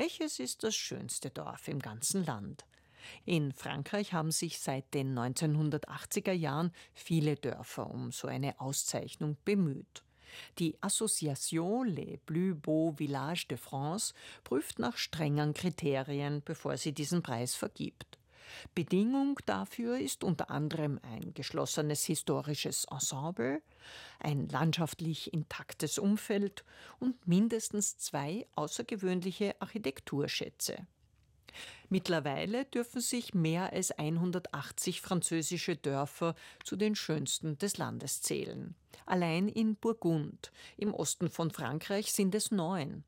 Welches ist das schönste Dorf im ganzen Land? In Frankreich haben sich seit den 1980er Jahren viele Dörfer um so eine Auszeichnung bemüht. Die Association Les Plus Beaux Villages de France prüft nach strengen Kriterien, bevor sie diesen Preis vergibt. Bedingung dafür ist unter anderem ein geschlossenes historisches Ensemble, ein landschaftlich intaktes Umfeld und mindestens 2 außergewöhnliche Architekturschätze. Mittlerweile dürfen sich mehr als 180 französische Dörfer zu den schönsten des Landes zählen. Allein in Burgund, im Osten von Frankreich, sind es 9.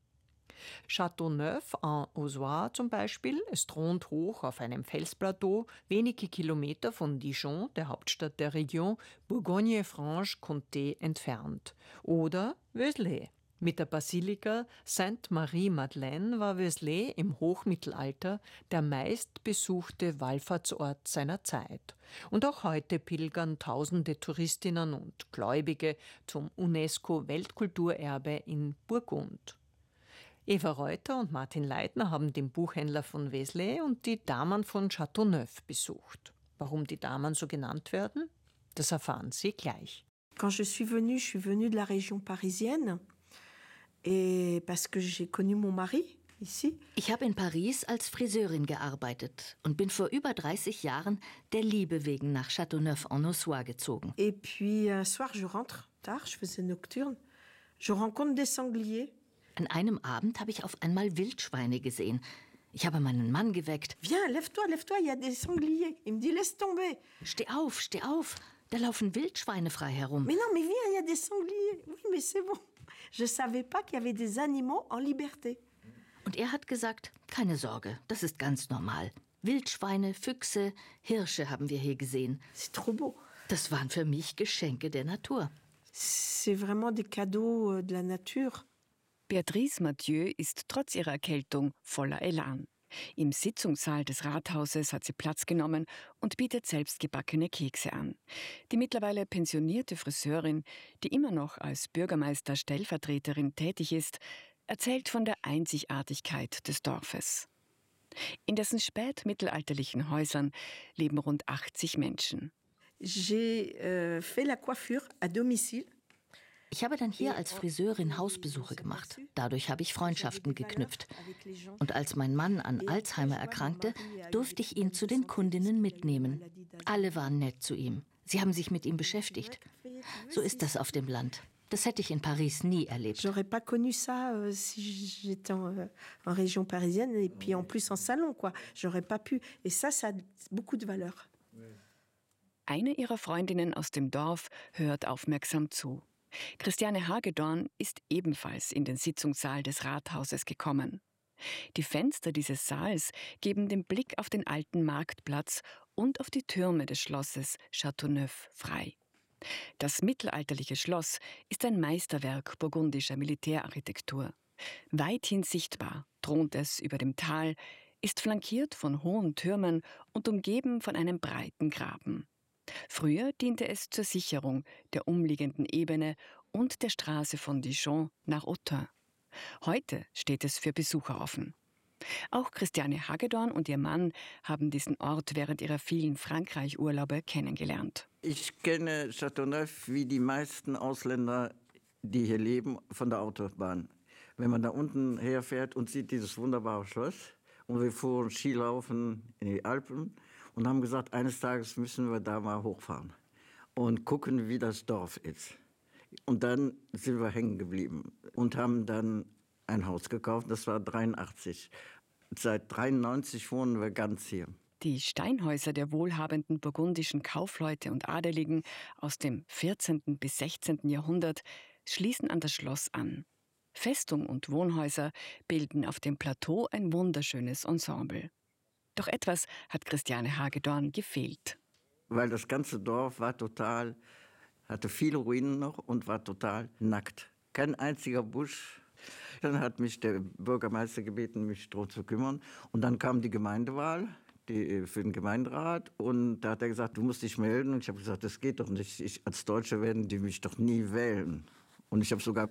Châteauneuf-en-Auxois zum Beispiel, es thront hoch auf einem Felsplateau, wenige Kilometer von Dijon, der Hauptstadt der Region Bourgogne-Franche-Comté, entfernt. Oder Vézelay. Mit der Basilika Sainte-Marie-Madeleine war Vézelay im Hochmittelalter der meistbesuchte Wallfahrtsort seiner Zeit. Und auch heute pilgern tausende Touristinnen und Gläubige zum UNESCO-Weltkulturerbe in Burgund. Eva Reuter und Martin Leitner haben den Buchhändler von Vézelay und die Damen von Châteauneuf besucht. Warum die Damen so genannt werden? Das erfahren Sie gleich. Quand je suis venue de la région parisienne. Et parce que j'ai connu mon mari ici. Ich habe in Paris als Friseurin gearbeitet und bin vor über 30 Jahren der Liebe wegen nach Châteauneuf-en-Auxois gezogen. Et puis un soir, je rentre tard, je faisais nocturne. Je rencontre des sangliers. An einem Abend habe ich auf einmal Wildschweine gesehen. Ich habe meinen Mann geweckt. Viens, lève-toi, il y a des sangliers. Il me dit, laisse tomber. Steh auf, da laufen Wildschweine frei herum. Mais non, mais viens, il y a des sangliers. Oui, mais c'est bon. Je savais pas qu'il y avait des animaux en liberté. Und er hat gesagt, keine Sorge, das ist ganz normal. Wildschweine, Füchse, Hirsche haben wir hier gesehen. C'est trop beau. Das waren für mich Geschenke der Natur. C'est vraiment des cadeaux de la nature. Béatrice Mathieu ist trotz ihrer Erkältung voller Elan. Im Sitzungssaal des Rathauses hat sie Platz genommen und bietet selbstgebackene Kekse an. Die mittlerweile pensionierte Friseurin, die immer noch als Bürgermeister-Stellvertreterin tätig ist, erzählt von der Einzigartigkeit des Dorfes. In dessen spätmittelalterlichen Häusern leben rund 80 Menschen. J'ai fait la coiffure à domicile. Ich habe dann hier als Friseurin Hausbesuche gemacht. Dadurch habe ich Freundschaften geknüpft. Und als mein Mann an Alzheimer erkrankte, durfte ich ihn zu den Kundinnen mitnehmen. Alle waren nett zu ihm. Sie haben sich mit ihm beschäftigt. So ist das auf dem Land. Das hätte ich in Paris nie erlebt. J'aurais pas connu ça si j'étais en région parisienne et puis en plus en salon, quoi. J'aurais pas pu. Et ça a beaucoup de valeur. Eine ihrer Freundinnen aus dem Dorf hört aufmerksam zu. Christiane Hagedorn ist ebenfalls in den Sitzungssaal des Rathauses gekommen. Die Fenster dieses Saals geben den Blick auf den alten Marktplatz und auf die Türme des Schlosses Châteauneuf frei. Das mittelalterliche Schloss ist ein Meisterwerk burgundischer Militärarchitektur. Weithin sichtbar thront es über dem Tal, ist flankiert von hohen Türmen und umgeben von einem breiten Graben. Früher diente es zur Sicherung der umliegenden Ebene und der Straße von Dijon nach Autun. Heute steht es für Besucher offen. Auch Christiane Hagedorn und ihr Mann haben diesen Ort während ihrer vielen Frankreich-Urlaube kennengelernt. Ich kenne Châteauneuf wie die meisten Ausländer, die hier leben, von der Autobahn. Wenn man da unten herfährt und sieht dieses wunderbare Schloss, und wir fuhren Skilaufen in die Alpen und haben gesagt, eines Tages müssen wir da mal hochfahren und gucken, wie das Dorf ist. Und dann sind wir hängen geblieben und haben dann ein Haus gekauft, das war 83. Seit 93 wohnen wir ganz hier. Die Steinhäuser der wohlhabenden burgundischen Kaufleute und Adeligen aus dem 14. bis 16. Jahrhundert schließen an das Schloss an. Festung und Wohnhäuser bilden auf dem Plateau ein wunderschönes Ensemble. Doch etwas hat Christiane Hagedorn gefehlt. Weil das ganze Dorf hatte viele Ruinen noch und war total nackt. Kein einziger Busch. Dann hat mich der Bürgermeister gebeten, mich darum zu kümmern. Und dann kam die Gemeindewahl für den Gemeinderat. Und da hat er gesagt, du musst dich melden. Und ich habe gesagt, das geht doch nicht. Als Deutsche werden die mich doch nie wählen. Und ich habe sogar